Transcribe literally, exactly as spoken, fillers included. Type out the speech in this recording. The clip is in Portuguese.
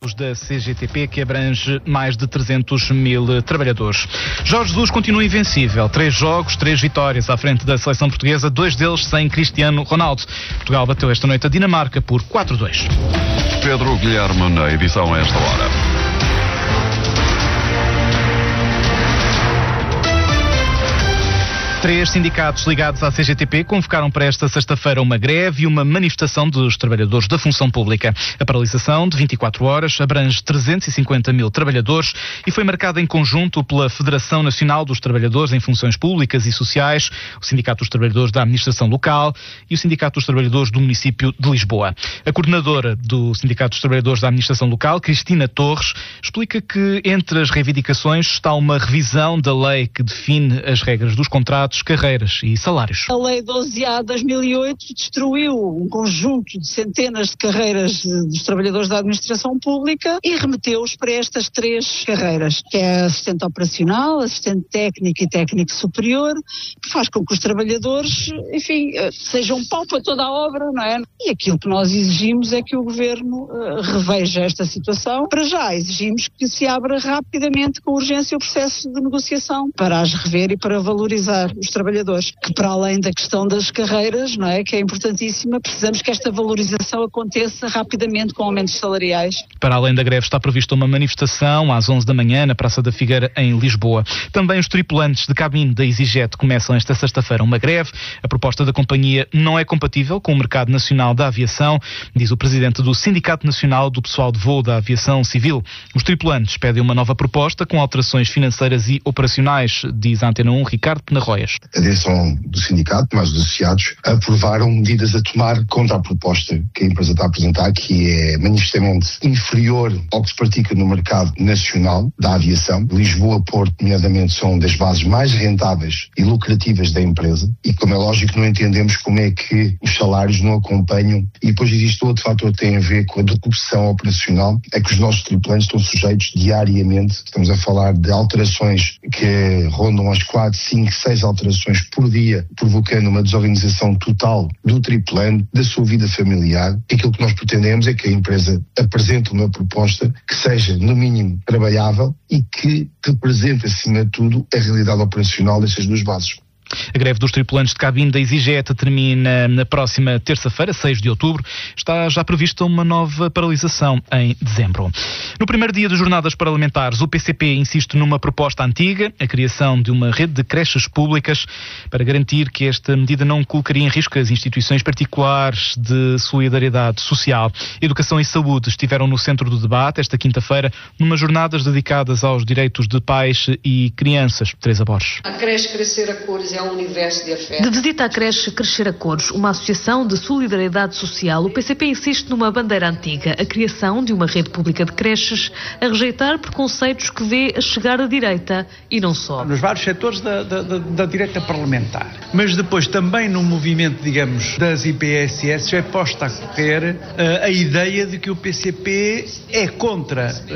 sindicatos da C G T P, que abrange mais de trezentos mil trabalhadores. Jorge Jesus continua invencível. Três jogos, três vitórias à frente da seleção portuguesa, dois deles sem Cristiano Ronaldo. Portugal bateu esta noite a Dinamarca por quatro a dois. Pedro Guilherme na edição a esta hora. Três sindicatos ligados à C G T P convocaram para esta sexta-feira uma greve e uma manifestação dos trabalhadores da função pública. A paralisação de vinte e quatro horas abrange trezentos e cinquenta mil trabalhadores e foi marcada em conjunto pela Federação Nacional dos Trabalhadores em Funções Públicas e Sociais, o Sindicato dos Trabalhadores da Administração Local e o Sindicato dos Trabalhadores do município de Lisboa. A coordenadora do Sindicato dos Trabalhadores da Administração Local, Cristina Torres, explica que entre as reivindicações está uma revisão da lei que define as regras dos contratos, carreiras e salários. A Lei doze A de dois mil e oito destruiu um conjunto de centenas de carreiras dos trabalhadores da administração pública e remeteu-os para estas três carreiras, que é assistente operacional, assistente técnico e técnico superior, que faz com que os trabalhadores, enfim, sejam pau para toda a obra, não é? E aquilo que nós exigimos é que o Governo uh, reveja esta situação. Para já exigimos que se abra rapidamente, com urgência, o processo de negociação para as rever e para valorizar os trabalhadores, que para além da questão das carreiras, não é, que é importantíssima, precisamos que esta valorização aconteça rapidamente com aumentos salariais. Para além da greve está prevista uma manifestação às onze da manhã na Praça da Figueira em Lisboa. Também os tripulantes de cabine da EasyJet começam esta sexta-feira uma greve. A proposta da companhia não é compatível com o mercado nacional da aviação, diz o presidente do Sindicato Nacional do Pessoal de Voo da Aviação Civil. Os tripulantes pedem uma nova proposta com alterações financeiras e operacionais, diz a Antena um Ricardo Penarroias. A direção do sindicato, mais os associados, aprovaram medidas a tomar contra a proposta que a empresa está a apresentar, que é manifestamente inferior ao que se pratica no mercado nacional da aviação. Lisboa, Porto, nomeadamente, são das bases mais rentáveis e lucrativas da empresa e, como é lógico, não entendemos como é que os salários não acompanham. E depois existe outro fator que tem a ver com a decompressão operacional, é que os nossos tripulantes estão sujeitos diariamente, estamos a falar de alterações que rondam as quatro, cinco, seis alterações por dia, provocando uma desorganização total do tripulante, da sua vida familiar. E aquilo que nós pretendemos é que a empresa apresente uma proposta que seja, no mínimo, trabalhável e que represente, acima de tudo, a realidade operacional destas duas bases. A greve dos tripulantes de cabine da EasyJet termina na próxima terça-feira, seis de outubro. Está já prevista uma nova paralisação em dezembro. No primeiro dia das jornadas parlamentares, o P C P insiste numa proposta antiga, a criação de uma rede de creches públicas, para garantir que esta medida não colocaria em risco as instituições particulares de solidariedade social. Educação e saúde estiveram no centro do debate esta quinta-feira, numas jornadas dedicadas aos direitos de pais e crianças. Teresa Borges. A creche Crescer a Cores é um universo de afeto. De visita à creche Crescer a Cores, uma associação de solidariedade social, o P C P insiste numa bandeira antiga, a criação de uma rede pública de creches, a rejeitar preconceitos que vê a chegar à direita e não só. Nos vários setores da, da, da, da direita parlamentar. Mas depois também no movimento, digamos, das I P S S é posta a correr uh, a ideia de que o P C P é contra